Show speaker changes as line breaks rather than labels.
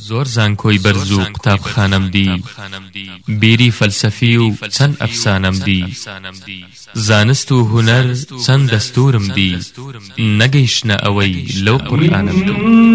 زۆر زانکۆی بەرز و قوتابخانەم دی بیری فەلسەفی و چەند ئەفسانەم دی زانست و هونەر چەند دەستورم دی نەگەیشتنە ئەوەی لەو قورئانم دی